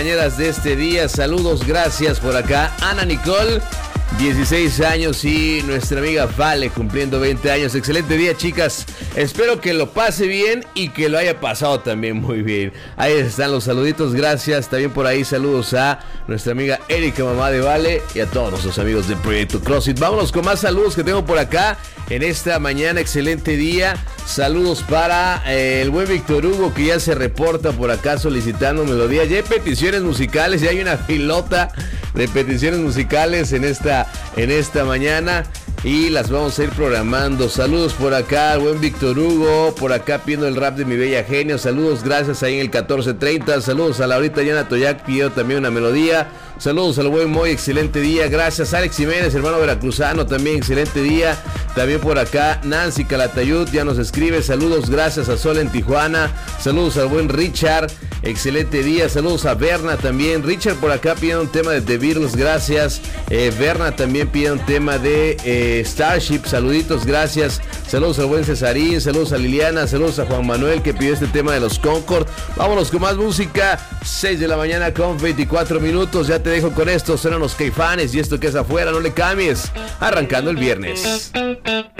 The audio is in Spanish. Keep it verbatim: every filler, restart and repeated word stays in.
compañeras de este día, saludos, gracias por acá. Ana Nicole, dieciséis años, y nuestra amiga Vale cumpliendo veinte años. Excelente día, chicas. Espero que lo pase bien y que lo haya pasado también muy bien. Ahí están los saluditos, gracias. También por ahí saludos a nuestra amiga Erika, mamá de Vale, y a todos nuestros amigos del Proyecto CrossFit. Vámonos con más saludos que tengo por acá en esta mañana. Excelente día. Saludos para eh, el buen Víctor Hugo, que ya se reporta por acá solicitando melodía. Ya hay peticiones musicales, ya hay una filota de peticiones musicales en esta, en esta mañana, y las vamos a ir programando. Saludos por acá al buen Víctor Hugo, por acá pidiendo el rap de Mi Bella Genio. Saludos, gracias, ahí en el catorce treinta. Saludos a Laurita Yana Toyac, pidió también una melodía. Saludos al buen Moy, excelente día. Gracias, Alex Jiménez, hermano veracruzano, también excelente día. También por acá Nancy Calatayud ya nos escribe. Saludos, gracias a Sol en Tijuana. Saludos al buen Richard, excelente día. Saludos a Berna también. Richard por acá pide un tema de The Beatles, gracias. Eh, Berna también pide un tema de eh, Starship, saluditos, gracias. Saludos al buen Cesarín, saludos a Liliana, saludos a Juan Manuel, que pidió este tema de los Concord. Vámonos con más música. seis de la mañana con veinticuatro minutos. Ya te dejo con esto, suenan los Caifanes y esto que es Afuera, no le cambies. Arrancando el viernes.